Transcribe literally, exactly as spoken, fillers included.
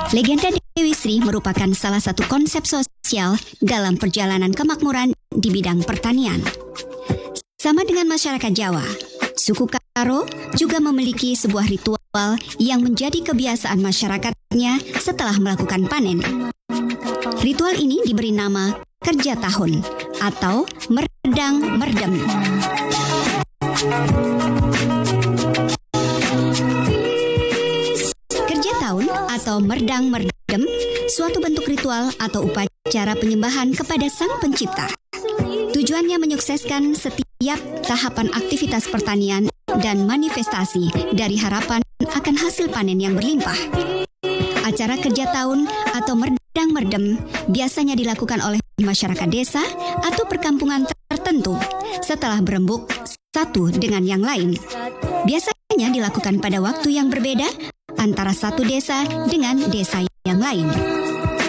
Legenda Dewi Sri merupakan salah satu konsep sosial dalam perjalanan kemakmuran di bidang pertanian. Sama dengan masyarakat Jawa, suku Karo juga memiliki sebuah ritual yang menjadi kebiasaan masyarakatnya setelah melakukan panen. Ritual ini diberi nama kerja tahun atau merdang merdem. Kerja tahun atau merdang merdem suatu bentuk ritual atau upacara penyembahan kepada Sang Pencipta. Tujuannya menyukseskan setiap tahapan aktivitas pertanian dan manifestasi dari harapan akan hasil panen yang berlimpah. Acara kerja tahun atau merdang merdem biasanya dilakukan oleh masyarakat desa atau perkampungan tertentu setelah berembuk satu dengan yang lain. Biasanya dilakukan pada waktu yang berbeda antara satu desa dengan desa yang lain.